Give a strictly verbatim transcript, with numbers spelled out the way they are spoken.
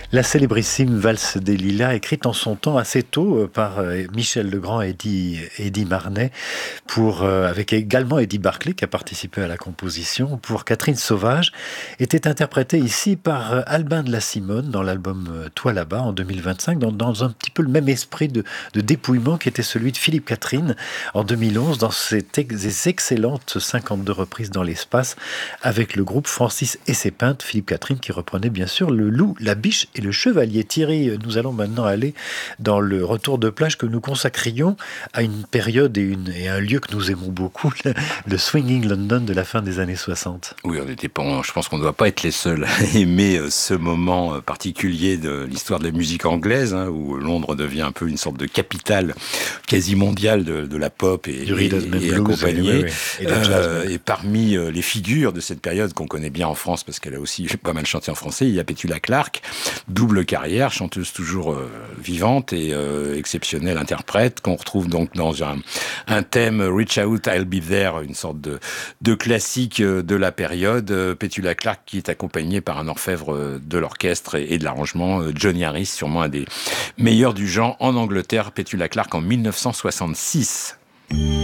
La célébrissime Valse des Lilas, écrite en son temps assez tôt par Michel Legrand et Eddie, Eddie Marnay, pour, euh, avec également Eddie Barclay qui a participé à la composition, pour Catherine Sauvage, était interprétée ici par Albin de la Simone dans l'album Toi là-bas en deux mille vingt-cinq, dans, dans un petit peu le même esprit de, de dépouillement qui était celui de Philippe Catherine en deux mille onze, dans ces, ces excellentes cinquante-deux reprises dans l'espace, avec le groupe Francis et ses peintres, Philippe Catherine qui reprenait bien sûr le loup, la biche et le chevalier. Thierry, nous allons maintenant aller dans le retour de plage que nous consacrions à une période et, une, et un lieu que nous aimons beaucoup, le, le Swinging London de la fin des années soixante. Oui, on était pas, je pense qu'on ne doit pas être les seuls à aimer ce moment particulier de l'histoire de la musique anglaise, hein, où Londres devient un peu une sorte de capitale quasi mondiale de, de la pop et, du et, et accompagnée. Oui, oui. Et, euh, et parmi les figures de cette période qu'on connaît bien en France, parce qu'elle a aussi pas mal chanté en français, il y a Petula Clark, double carrière, chanteuse toujours euh, vivante et euh, exceptionnelle interprète, qu'on retrouve donc dans un, un thème Reach Out, I'll Be There, une sorte de, de classique de la période. Petula Clark qui est accompagnée par un orfèvre de l'orchestre et, et de l'arrangement, Johnny Harris, sûrement un des meilleurs du genre en Angleterre. Petula Clark en mille neuf cent soixante-six.